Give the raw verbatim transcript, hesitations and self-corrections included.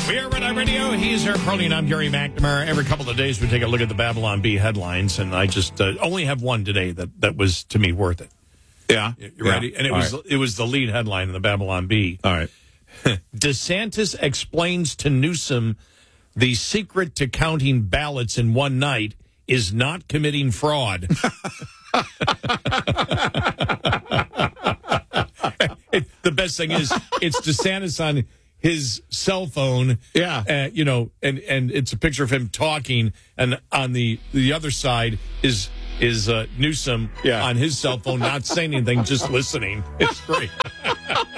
We are Red Eye Radio. He's Eric Crowley, and I'm Gary McNamara. Every couple of days, we take a look at the Babylon Bee headlines, and I just uh, only have one today that, that was, to me, worth it. Yeah. You ready? Yeah. And it All was right. it was the lead headline in the Babylon Bee. All right. DeSantis explains to Newsom the secret to counting ballots in one night is not committing fraud. It, the best thing is it's DeSantis on his cell phone. Yeah. Uh, you know, and, and it's a picture of him talking, and on the, the other side is is uh, Newsom Yeah. on his cell phone, not saying anything, just listening. It's great.